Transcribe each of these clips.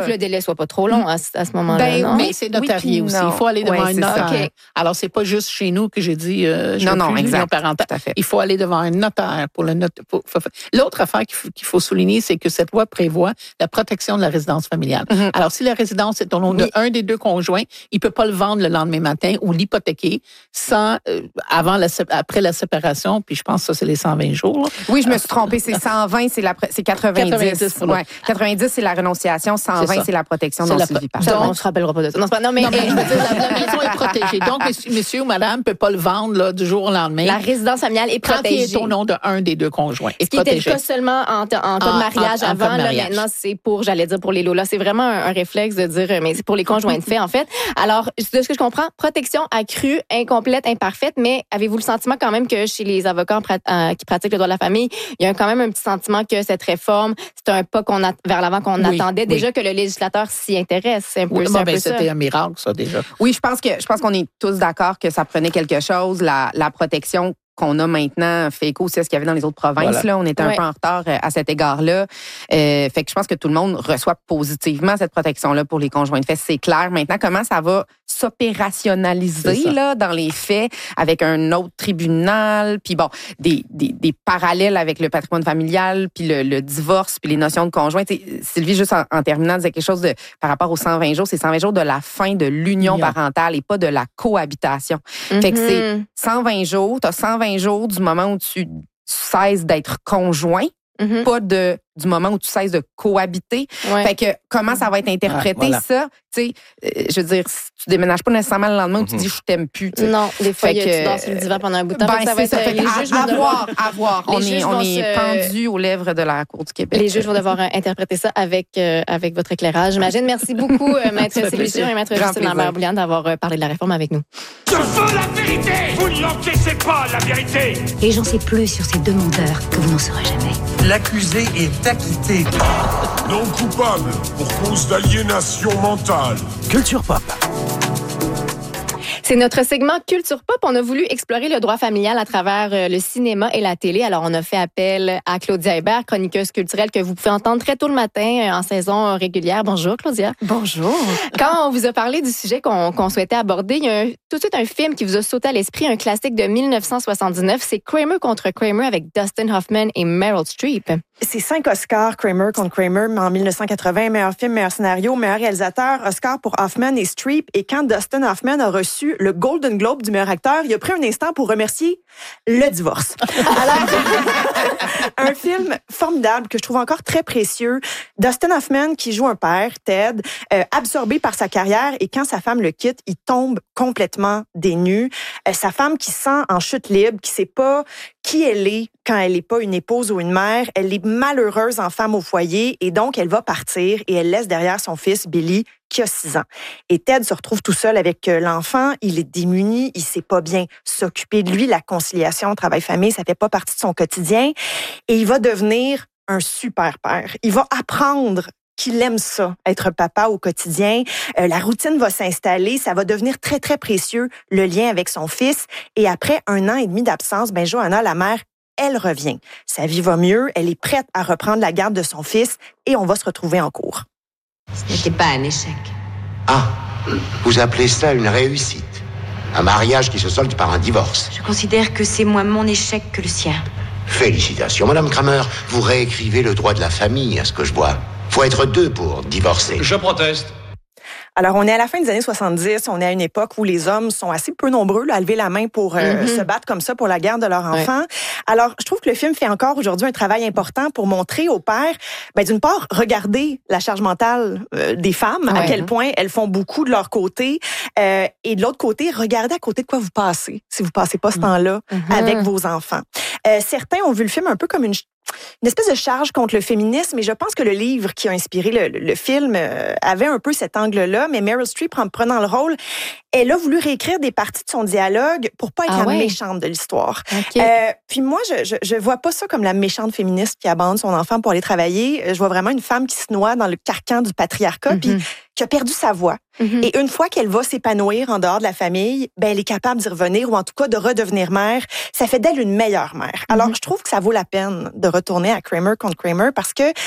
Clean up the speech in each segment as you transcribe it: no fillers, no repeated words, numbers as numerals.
que le délai soit pas trop long à ce moment-là, non? Mais c'est notarié aussi. Il faut aller devant un notaire. Okay. Alors, c'est pas juste chez nous que j'ai dit je veux plus l'union parentale. Il faut aller devant un notaire pour le notaire. L'autre affaire qu'il faut souligner, c'est que cette loi prévoit la protection de la résidence familiale. Mm-hmm. Alors, si la résidence est au nom d'un des deux conjoints, il peut pas le vendre le lendemain matin ou l'hypothéquer sans après la séparation. Puis je pense que ça, c'est les 120 jours. Là. Oui, je me suis trompée. C'est 120, c'est 90. 90, c'est la renonciation. 120, c'est la protection dont Sylvie parle. Donc, on se rappellera pas de ça. Non, mais je veux dire, la maison est protégée. Donc, monsieur ou madame ne peut pas le vendre là, du jour au lendemain. La résidence familiale est protégée. Quand il est au nom d'un des deux conjoints. Ce qui était le cas seulement en cas de mariage avant. Là, maintenant, c'est pour les lots. Là, c'est vraiment un réflexe de dire, mais c'est pour les conjoints de fait, en fait. Alors, de ce que je comprends, protection accrue, incomplète, imparfaite, mais avez-vous le sentiment quand même que chez les avocats qui pratiquent le droit de la famille, il y a quand même un petit sentiment que cette réforme, c'est un pas vers l'avant qu'on attendait déjà que le législateur s'y intéresse. C'est un peu, c'est un peu ça. C'était un miracle, ça, déjà. Oui, je pense qu'on est tous d'accord que ça prenait quelque chose, la protection qu'on a maintenant fait écho aussi à ce qu'il y avait dans les autres provinces. Voilà. Là, on était un peu en retard à cet égard-là. Fait que je pense que tout le monde reçoit positivement cette protection-là pour les conjoints de fait. C'est clair. Maintenant, comment ça va s'opérationnaliser là dans les faits avec un autre tribunal, puis bon, des parallèles avec le patrimoine familial, puis le divorce, puis les notions de conjoint. T'sais, Sylvie, juste en terminant, disait quelque chose par rapport aux 120 jours. C'est 120 jours de la fin de l'union parentale et pas de la cohabitation. Mm-hmm. Fait que c'est 120 jours. T'as 120 jours du moment où tu cesses d'être conjoint, pas du moment où tu cesses de cohabiter. Ouais. Fait que comment ça va être interprété, ça? Tu sais, je veux dire, tu déménages pas nécessairement le lendemain où tu dis je t'aime plus. T'sais. Non, des fois, tu dors sur le divan pendant un bout de temps. Ça va être les juges à voir. On est pendu aux lèvres de la Cour du Québec. Les juges vont devoir interpréter ça avec votre éclairage. J'imagine. Merci beaucoup, Maître Sylvie et Maître Justine Lambert-Bouliane, d'avoir parlé de la réforme avec nous. Je veux la vérité! Vous ne l'encaissez pas, la vérité! Et j'en sais plus sur ces demandeurs que vous n'en saurez jamais. L'accusé est acquitté. Non coupable pour cause d'aliénation mentale. Culture Pop. C'est notre segment Culture Pop. On a voulu explorer le droit familial à travers le cinéma et la télé. Alors, on a fait appel à Claudia Hébert, chroniqueuse culturelle que vous pouvez entendre très tôt le matin en saison régulière. Bonjour, Claudia. Bonjour. Quand on vous a parlé du sujet qu'on souhaitait aborder, il y a tout de suite un film qui vous a sauté à l'esprit, un classique de 1979. C'est Kramer contre Kramer avec Dustin Hoffman et Meryl Streep. C'est 5 Oscars, Kramer contre Kramer, en 1980. Meilleur film, meilleur scénario, meilleur réalisateur, Oscar pour Hoffman et Streep. Et quand Dustin Hoffman a reçu le Golden Globe du meilleur acteur, il a pris un instant pour remercier le divorce. Alors, un film formidable que je trouve encore très précieux. Dustin Hoffman qui joue un père, Ted, absorbé par sa carrière, et quand sa femme le quitte, il tombe complètement des nues. Sa femme qui se sent en chute libre, qui sait pas qui elle est quand elle n'est pas une épouse ou une mère. Elle est malheureuse en femme au foyer et donc elle va partir et elle laisse derrière son fils Billy qui a 6 ans. Et Ted se retrouve tout seul avec l'enfant. Il est démuni, il sait pas bien s'occuper de lui. La conciliation travail-famille, ça fait pas partie de son quotidien. Et il va devenir un super père. Il va apprendre qu'il aime ça, être papa au quotidien. La routine va s'installer, ça va devenir très, très précieux, le lien avec son fils. Et après 1 an et demi d'absence, Johanna, la mère, elle revient. Sa vie va mieux, elle est prête à reprendre la garde de son fils et on va se retrouver en cours. Ce n'était pas un échec. Ah, vous appelez ça une réussite? Un mariage qui se solde par un divorce? Je considère que c'est moins mon échec que le sien. Félicitations, Madame Kramer. Vous réécrivez le droit de la famille, à ce que je vois. Faut être 2 pour divorcer. Je proteste. Alors, on est à la fin des années 70. On est à une époque où les hommes sont assez peu nombreux là, à lever la main pour se battre comme ça pour la garde de leur enfant. Ouais. Alors, je trouve que le film fait encore aujourd'hui un travail important pour montrer aux pères, d'une part, regarder la charge mentale des femmes, à quel point elles font beaucoup de leur côté. Et de l'autre côté, regardez à côté de quoi vous passez, si vous passez pas ce temps-là avec vos enfants. Certains ont vu le film un peu comme une espèce de charge contre le féminisme, et je pense que le livre qui a inspiré le film avait un peu cet angle-là, mais Meryl Streep, en prenant le rôle, elle a voulu réécrire des parties de son dialogue pour pas être la méchante de l'histoire. Okay. Puis moi, je vois pas ça comme la méchante féministe qui abandonne son enfant pour aller travailler. Je vois vraiment une femme qui se noie dans le carcan du patriarcat, puis qui a perdu sa voix. Et une fois qu'elle va s'épanouir en dehors de la famille, elle est capable d'y revenir, ou en tout cas de redevenir mère. Ça fait d'elle une meilleure mère. Alors, je trouve que ça vaut la peine de retourner à Kramer contre Kramer, parce que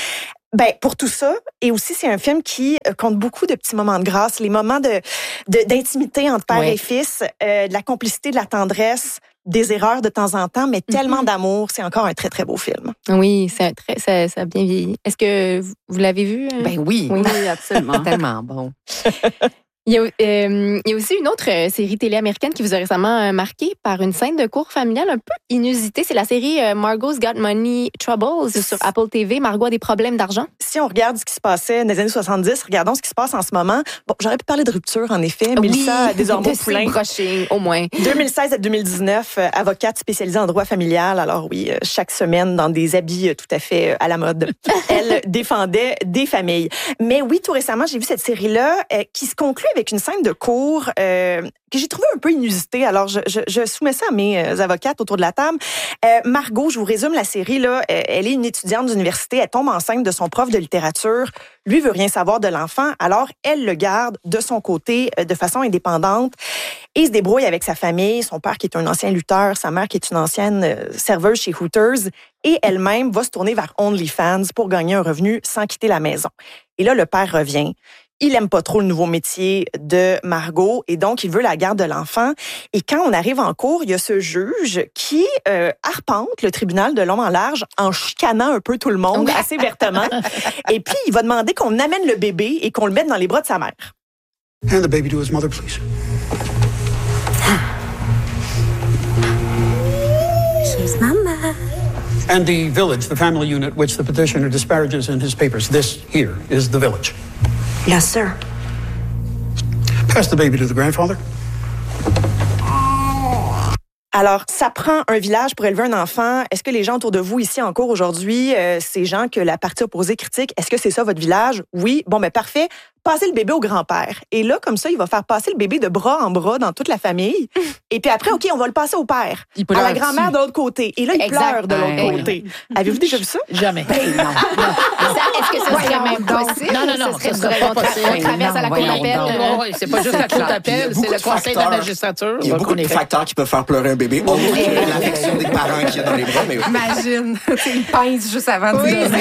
Ben, pour tout ça, et aussi c'est un film qui compte beaucoup de petits moments de grâce, les moments d'intimité entre père et fils, de la complicité, de la tendresse, des erreurs de temps en temps, mais tellement d'amour. C'est encore un très, très beau film. Oui, ça a bien vieilli. Est-ce que vous l'avez vu? Ben oui. Oui, absolument. Tellement bon. Il y a aussi une autre série télé américaine qui vous a récemment marqué par une scène de cour familiale un peu inusitée. C'est la série Margot's Got Money Troubles sur Apple TV. Margot a des problèmes d'argent. Si on regarde ce qui se passait dans les années 70, regardons ce qui se passe en ce moment. Bon, j'aurais pu parler de rupture, en effet. Mélissa Desormeaux-Poulain. Au moins. 2016 à 2019, avocate spécialisée en droit familial. Alors oui, chaque semaine dans des habits tout à fait à la mode. Elle défendait des familles. Mais oui, tout récemment, j'ai vu cette série-là qui se conclut avec une scène de cours que j'ai trouvée un peu inusitée. Alors, je soumets ça à mes avocates autour de la table. Margot, je vous résume la série, là. Elle est une étudiante d'université. Elle tombe enceinte de son prof de littérature. Lui veut rien savoir de l'enfant. Alors, elle le garde de son côté de façon indépendante et se débrouille avec sa famille. Son père qui est un ancien lutteur, sa mère qui est une ancienne serveuse chez Hooters. Et elle-même va se tourner vers OnlyFans pour gagner un revenu sans quitter la maison. Et là, le père revient. Il aime pas trop le nouveau métier de Margot et donc il veut la garde de l'enfant. Et quand on arrive en cours, il y a ce juge qui arpente le tribunal de long en large en chicanant un peu tout le monde assez vertement. Et puis, il va demander qu'on amène le bébé et qu'on le mette dans les bras de sa mère. Hand the baby to his mother, please. She's Mama. And the village, the family unit, which the petitioner disparages in his papers. This here is the village. Yes, sir. Pass the baby to the grandfather. Alors, ça prend un village pour élever un enfant. Est-ce que les gens autour de vous ici en cours aujourd'hui, ces gens que la partie opposée critique, est-ce que c'est ça votre village? Oui. Bon, ben parfait. Passez le bébé au grand-père. Et là, comme ça, il va faire passer le bébé de bras en bras dans toute la famille. Et puis après, OK, on va le passer au père. À la grand-mère de l'autre côté. Et là, il pleure de l'autre côté. Avez-vous déjà vu ça? Jamais. Non. Est-ce que ça serait même possible? Non. Ça serait pas possible. On traverse à la cour d'appel. Oui, c'est pas juste la cour d'appel, c'est le conseil de la magistrature. Il y a beaucoup de facteurs qui peuvent faire pleurer un bébé. Autre que l'affection des parents qu'il y a dans les bras. Mais imagine, il pince juste avant de dire.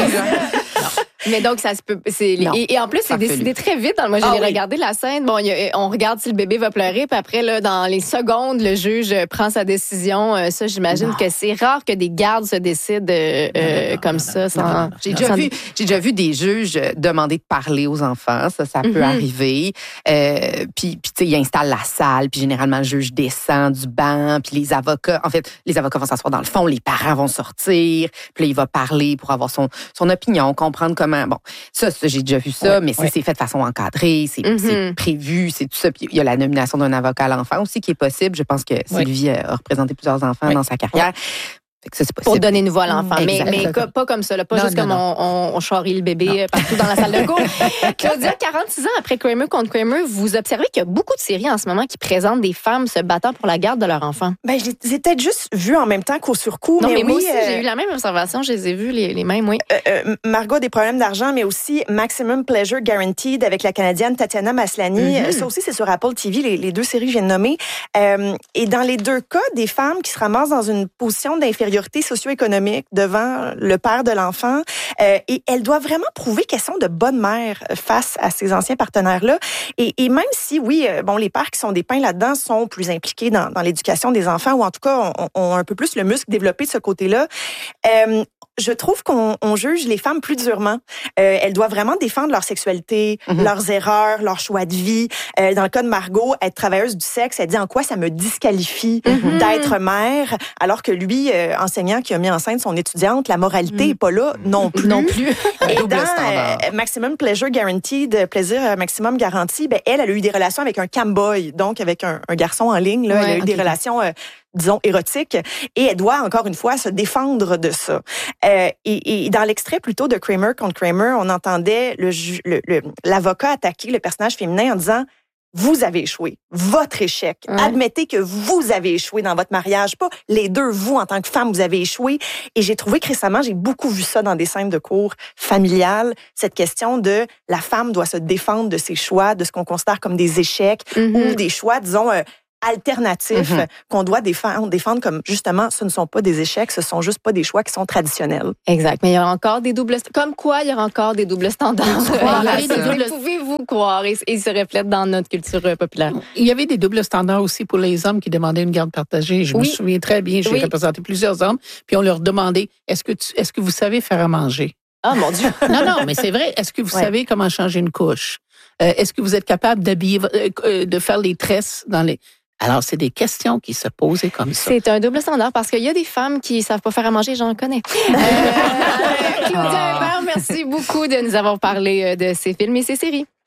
Mais donc, ça se peut. Et en plus, c'est décidé très vite. Moi, j'ai regardé la scène. Bon, on regarde si le bébé va pleurer. Puis après, là, dans les secondes, le juge prend sa décision. Ça, j'imagine que c'est rare que des gardes se décident comme ça. J'ai déjà vu des juges demander de parler aux enfants. Ça peut arriver. Puis tu sais, ils installent la salle. Puis généralement, le juge descend du banc. Puis les avocats vont s'asseoir dans le fond. Les parents vont sortir. Puis là, il va parler pour avoir son opinion, comprendre comment. Bon, ça j'ai déjà vu ça, mais c'est fait de façon encadrée, c'est prévu, c'est tout ça. Puis il y a la nomination d'un avocat à l'enfant aussi qui est possible. Je pense que Sylvie a représenté plusieurs enfants dans sa carrière. Fait que ça, c'est possible. Pour donner une voix à l'enfant. Mais pas comme ça. Là. Pas juste comme on charrie le bébé partout dans la salle de cours. Claudia, 46 ans après Kramer contre Kramer, vous observez qu'il y a beaucoup de séries en ce moment qui présentent des femmes se battant pour la garde de leur enfant. Ben, je les ai peut-être juste vues en même temps qu'au surcoût. Non, mais moi aussi, j'ai eu la même observation. Je les ai vues les mêmes, oui. Margot a des problèmes d'argent, mais aussi Maximum Pleasure Guaranteed avec la Canadienne Tatiana Maslany. Ça aussi, c'est sur Apple TV, les deux séries que je viens de nommer. Et dans les deux cas, des femmes qui se ramassent dans une position d'infériorité socio-économique devant le père de l'enfant. Et elles doivent vraiment prouver qu'elles sont de bonnes mères face à ces anciens partenaires-là. Et même si, les pères qui sont dépeints là-dedans sont plus impliqués dans l'éducation des enfants, ou en tout cas ont un peu plus le muscle développé de ce côté-là, je trouve qu'on juge les femmes plus durement. Elles doivent vraiment défendre leur sexualité, leurs erreurs, leur choix de vie. Dans le cas de Margot, être travailleuse du sexe, elle dit en quoi ça me disqualifie d'être mère, alors que lui, enseignant qui a mis enceinte son étudiante, la moralité n'est pas là non plus. Et dans Maximum Pleasure Guaranteed, plaisir maximum garanti, elle a eu des relations avec un camboy, donc avec un garçon en ligne. Là, elle a eu des relations disons, érotique, et elle doit, encore une fois, se défendre de ça. Et dans l'extrait plutôt de Kramer contre Kramer, on entendait l'avocat attaquer le personnage féminin en disant « Vous avez échoué. Votre échec. Admettez que vous avez échoué dans votre mariage. Pas les deux, vous, en tant que femme, vous avez échoué. » Et j'ai trouvé que récemment, j'ai beaucoup vu ça dans des scènes de cours familiales, cette question de la femme doit se défendre de ses choix, de ce qu'on considère comme des échecs ou des choix, disons, alternatifs qu'on doit défendre comme justement, ce ne sont pas des échecs, ce sont juste pas des choix qui sont traditionnels. Exact. Mais il y aura encore des doubles, comme quoi il y aura encore des doubles standards. Pouvez-vous croire? Et ils se reflètent dans notre culture populaire. Il y avait des doubles standards aussi pour les hommes qui demandaient une garde partagée. Je me souviens très bien, j'ai représenté plusieurs hommes, puis on leur demandait, est-ce que vous savez faire à manger? Ah, mon Dieu! Non, mais c'est vrai. Est-ce que vous savez comment changer une couche? Est-ce que vous êtes capable d'habiller, de faire les tresses dans les... Alors, c'est des questions qui se posaient comme ça. C'est un double standard parce qu'il y a des femmes qui savent pas faire à manger, j'en connais. Claudia Hébert, merci beaucoup de nous avoir parlé de ces films et ces séries.